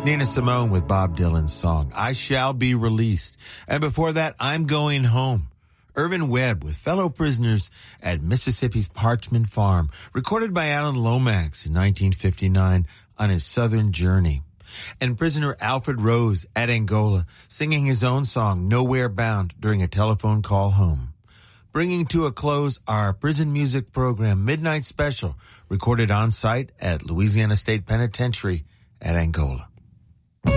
Nina Simone with Bob Dylan's song, I Shall Be Released. And before that, I'm Going Home. Irvin Webb with fellow prisoners at Mississippi's Parchman Farm, recorded by Alan Lomax in 1959 on his southern journey. And prisoner Alfred Rose at Angola, singing his own song, Nowhere Bound, during a telephone call home. Bringing to a close our prison music program, Midnight Special, recorded on site at Louisiana State Penitentiary at Angola.